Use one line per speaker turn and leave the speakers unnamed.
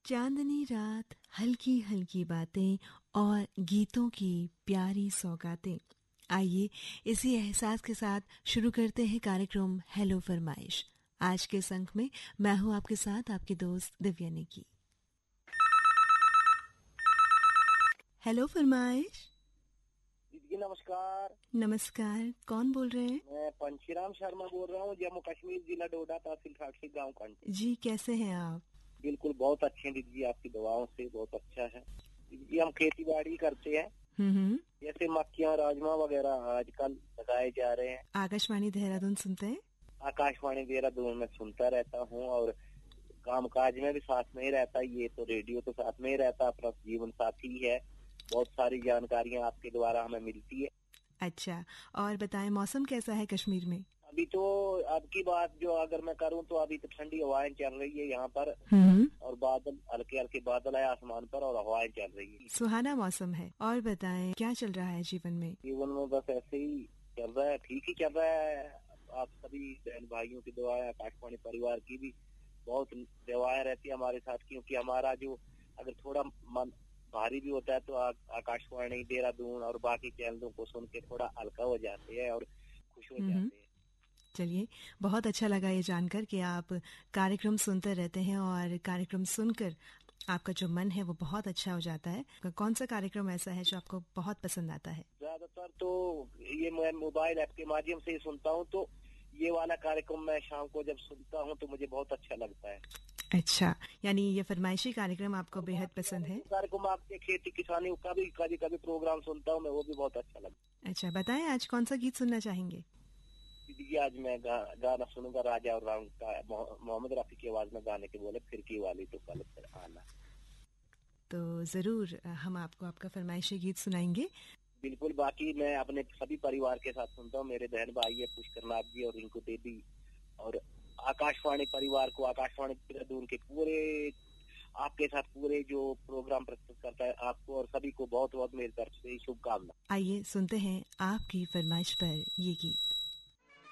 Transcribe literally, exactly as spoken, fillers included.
चांदनी रात, हल्की हल्की बातें और गीतों की प्यारी सौगातें। आइए इसी एहसास के साथ शुरू करते हैं कार्यक्रम हेलो फरमाइश। आज के इस अंक में मैं हूं आपके साथ आपकी दोस्त दिव्या निकी। हेलो फरमाइश।
जी नमस्कार।
नमस्कार, कौन बोल रहे हैं?
मैं पंचीराम शर्मा बोल रहा हूँ, जम्मू कश्मीर, जिला डोडा, तहसील ठाठसी, गाँव कंड।
जी, कैसे हैं आप?
बिल्कुल बहुत अच्छे हैं दीदी जी, आपकी दुआओं से बहुत अच्छा है दीदी जी। हम खेती बाड़ी करते हैं,
हम्म
जैसे मक्खियाँ राजमा वगैरह आजकल लगाए जा रहे हैं।
आकाशवाणी देहरादून सुनते हैं?
आकाशवाणी देहरादून में सुनता रहता हूँ और काम काज में भी साथ में ही रहता है। ये तो रेडियो तो साथ में ही रहता है, अपना जीवन साथी है। बहुत सारी जानकारियाँ आपके द्वारा हमें मिलती है।
अच्छा, और बताएं मौसम कैसा है कश्मीर में?
अभी तो अब की बात जो अगर मैं करूं तो अभी तो ठंडी हवाएं चल रही है यहाँ पर, और बादल हल्के हल्के बादल है आसमान पर और हवाएं चल रही है।
सुहाना मौसम है। और बताएं क्या चल रहा है जीवन में?
जीवन में बस ऐसे ही चल रहा है, ठीक ही चल रहा है। आप सभी बहन भाइयों की दुआ है, आकाशवाणी परिवार की भी बहुत दुआएं रहती है हमारे साथ, क्योंकि हमारा जो अगर थोड़ा मन भारी भी होता है तो आकाशवाणी देहरादून और बाकी चैनलों को सुन के थोड़ा हल्का हो जाते हैं और खुश हो जाते हैं।
चलिए, बहुत अच्छा लगा ये जानकर कि आप कार्यक्रम सुनते रहते हैं और कार्यक्रम सुनकर आपका जो मन है वो बहुत अच्छा हो जाता है। कौन सा कार्यक्रम ऐसा है जो आपको बहुत पसंद आता है?
ज्यादातर तो ये मैं मोबाइल ऐप के माध्यम से ही सुनता हूँ, तो ये वाला कार्यक्रम मैं शाम को जब सुनता हूँ तो मुझे बहुत अच्छा लगता है।
अच्छा, यानी ये फरमाइशी कार्यक्रम आपको बेहद पसंद है?
कार्यक्रम आपके खेती किसानी का भी कभी कभी प्रोग्राम सुनता हूँ मैं, वो भी बहुत अच्छा लगता है।
अच्छा, बताएं आज कौन सा गीत सुनना चाहेंगे?
दीदी आज मैं गा, गाना सुनूंगा राजा और राम का, मोहम्मद रफी की आवाज में गाने के बोले फिरकी वाली तो कल फिर आना।
तो जरूर हम आपको आपका फरमाइशी गीत सुनाएंगे।
बिल्कुल, बाकी मैं अपने सभी परिवार के साथ सुनता हूँ। मेरे बहन भाई है पुष्कर नाथ जी और रिंकू देवी, और आकाशवाणी परिवार को, आकाशवाणी देहरादून के पूरे आपके साथ पूरे जो प्रोग्राम प्रस्तुत करता है, आपको और सभी को बहुत बहुत मेरी तरफ से शुभकामना।
आइए सुनते हैं आपकी फरमाइश पर ये गीत।